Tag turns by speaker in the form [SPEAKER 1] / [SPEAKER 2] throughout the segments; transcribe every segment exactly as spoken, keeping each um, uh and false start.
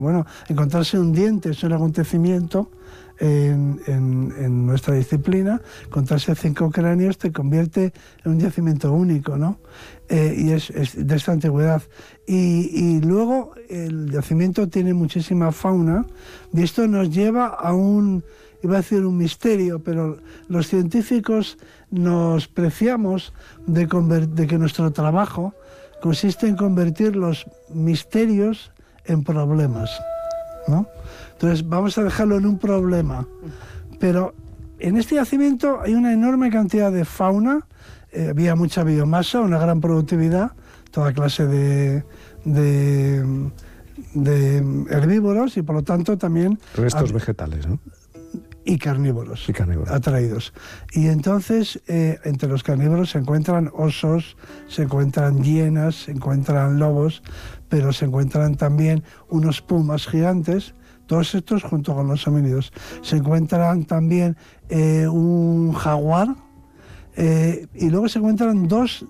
[SPEAKER 1] Bueno, encontrarse un diente es un acontecimiento en, en, en nuestra disciplina. Encontrarse cinco cráneos te convierte en un yacimiento único, ¿no? Eh, y es, es de esta antigüedad. Y, y luego el yacimiento tiene muchísima fauna y esto nos lleva a un, iba a decir un misterio, pero los científicos nos preciamos de, conver- de que nuestro trabajo consiste en convertir los misterios en problemas, ¿no? Entonces vamos a dejarlo en un problema, pero en este yacimiento hay una enorme cantidad de fauna, eh, había mucha biomasa, una gran productividad, toda clase de, de, de herbívoros y por lo tanto también
[SPEAKER 2] restos
[SPEAKER 1] hab-
[SPEAKER 2] vegetales, ¿no?
[SPEAKER 1] Y carnívoros,
[SPEAKER 2] y carnívoros
[SPEAKER 1] atraídos. Y entonces, eh, entre los carnívoros se encuentran osos, se encuentran hienas, se encuentran lobos, pero se encuentran también unos pumas gigantes, todos estos junto con los homínidos. Se encuentran también eh, un jaguar, eh, y luego se encuentran dos,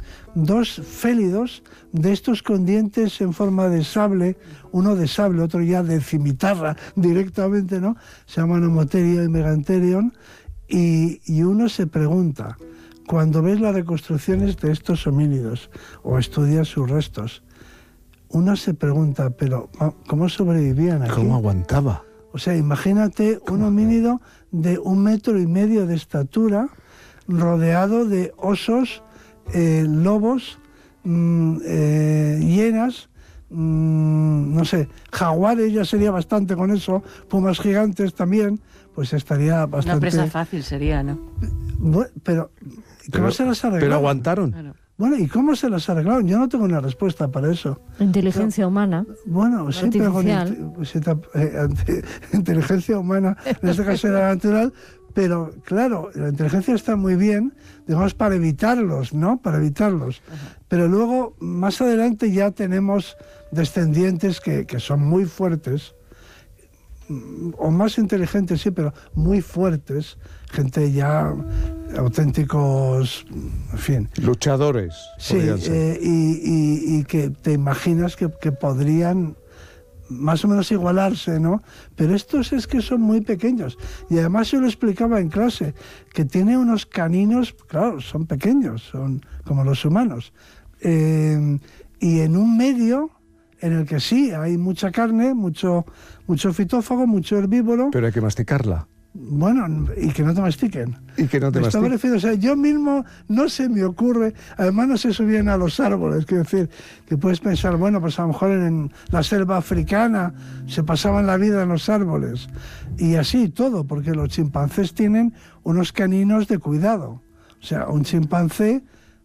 [SPEAKER 1] dos félidos de estos con dientes en forma de sable, uno de sable, otro ya de cimitarra directamente, ¿no? Se llaman Homotherium y Megantherium, y, y uno se pregunta, cuando ves las reconstrucciones de estos homínidos o estudias sus restos, uno se pregunta, pero ¿cómo sobrevivían aquí?
[SPEAKER 2] ¿Cómo aguantaba?
[SPEAKER 1] O sea, imagínate un homínido de un metro y medio de estatura, rodeado de osos, eh, lobos, mmm, eh, hienas, mmm, no sé, jaguares, ya sería bastante con eso, pumas gigantes también, pues estaría bastante...
[SPEAKER 3] Una presa fácil sería, ¿no?
[SPEAKER 1] Bueno, pero, ¿cómo
[SPEAKER 2] pero,
[SPEAKER 1] se las arreglaron?
[SPEAKER 2] Pero aguantaron.
[SPEAKER 3] Claro.
[SPEAKER 1] Bueno, ¿y cómo se las arreglaron? Yo no tengo una respuesta para eso.
[SPEAKER 4] Inteligencia pero, humana.
[SPEAKER 1] Bueno, sí, pero con
[SPEAKER 4] artificial.
[SPEAKER 1] eh, inteligencia humana, en este caso era natural, pero claro, la inteligencia está muy bien, digamos, para evitarlos, ¿no? Para evitarlos. Ajá. Pero luego, más adelante ya tenemos descendientes que, que son muy fuertes, o más inteligentes, sí, pero muy fuertes, gente ya auténticos, en fin.
[SPEAKER 2] Luchadores.
[SPEAKER 1] Sí, eh, y, y, y que te imaginas que, que podrían más o menos igualarse, ¿no? Pero estos es que son muy pequeños. Y además yo lo explicaba en clase, que tiene unos caninos, claro, son pequeños, son como los humanos. Eh, y en un medio en el que sí, hay mucha carne, mucho, mucho fitófago, mucho herbívoro.
[SPEAKER 2] Pero hay que masticarla.
[SPEAKER 1] Bueno, y que no te mastiquen.
[SPEAKER 2] Y que no te mastiquen.
[SPEAKER 1] O sea, yo mismo no se me ocurre, además no se subían a los árboles, quiero decir, que puedes pensar, bueno, pues a lo mejor en la selva africana se pasaban la vida en los árboles. Y así todo, porque los chimpancés tienen unos caninos de cuidado. O sea, un chimpancé,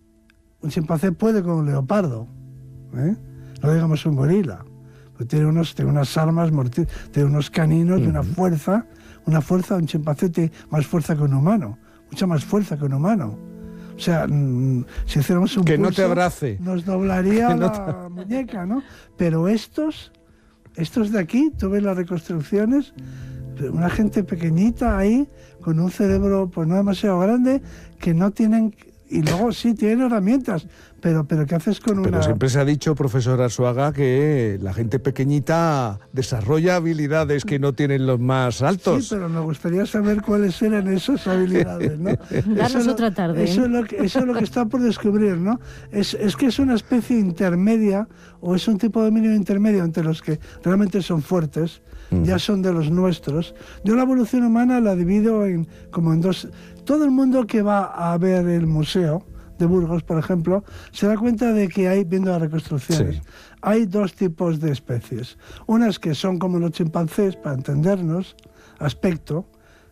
[SPEAKER 1] un chimpancé puede con un leopardo, ¿eh? No digamos un gorila. Pues tiene, unos, tiene unas armas, morti- tiene unos caninos de una fuerza, una fuerza, un chimpancé tiene más fuerza que un humano, mucha más fuerza que un humano. O sea, mmm, si hiciéramos un
[SPEAKER 2] que
[SPEAKER 1] pulso,
[SPEAKER 2] no te abrace,
[SPEAKER 1] nos doblaría
[SPEAKER 2] que no
[SPEAKER 1] la
[SPEAKER 2] te...
[SPEAKER 1] muñeca, ¿no? Pero estos, estos de aquí, tú ves las reconstrucciones, una gente pequeñita ahí, con un cerebro pues no demasiado grande, que no tienen... Y luego sí, tienen herramientas, pero, pero ¿qué haces con una...?
[SPEAKER 2] Pero siempre se ha dicho, profesor Arzuaga, que la gente pequeñita desarrolla habilidades que no tienen los más altos.
[SPEAKER 1] Sí, pero me gustaría saber cuáles eran esas habilidades, ¿no?
[SPEAKER 4] Darnos otra tarde.
[SPEAKER 1] Eso,
[SPEAKER 4] ¿eh?
[SPEAKER 1] es lo que, eso es lo que está por descubrir, ¿no? Es, es que es una especie intermedia, o es un tipo de dominio intermedio entre los que realmente son fuertes, mm. ya son de los nuestros. Yo la evolución humana la divido en, como en dos... Todo el mundo que va a ver el museo de Burgos, por ejemplo, se da cuenta de que hay, viendo las reconstrucciones, sí. hay dos tipos de especies. Unas que son como los chimpancés, para entendernos, aspecto,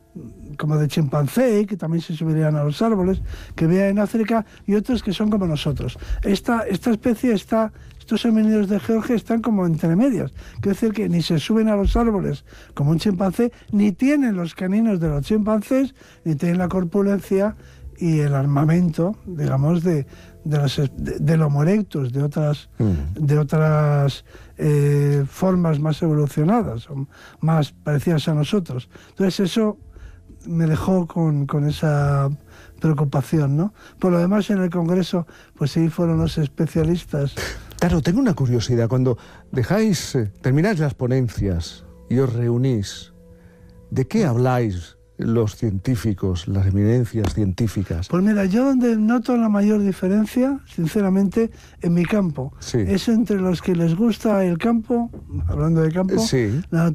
[SPEAKER 1] como de chimpancé, que también se subirían a los árboles, que vean en África, y otros que son como nosotros. Esta, esta especie está... Estos homínidos de Georgia están como entre medias. Quiere decir que ni se suben a los árboles como un chimpancé, ni tienen los caninos de los chimpancés, ni tienen la corpulencia y el armamento, digamos, de, de los, de, del Homo erectus, de otras, mm. de otras eh, formas más evolucionadas, o más parecidas a nosotros. Entonces eso me dejó con, con esa preocupación, ¿no? Por lo demás, en el Congreso, pues sí fueron los especialistas
[SPEAKER 2] Claro, tengo una curiosidad. Cuando dejáis, eh, termináis las ponencias y os reunís, ¿de qué habláis los científicos, las eminencias científicas?
[SPEAKER 1] Pues mira, yo donde noto la mayor diferencia, sinceramente, en mi campo,
[SPEAKER 2] Sí.
[SPEAKER 1] es entre los que les gusta el campo, hablando de campo,
[SPEAKER 2] Sí.
[SPEAKER 1] la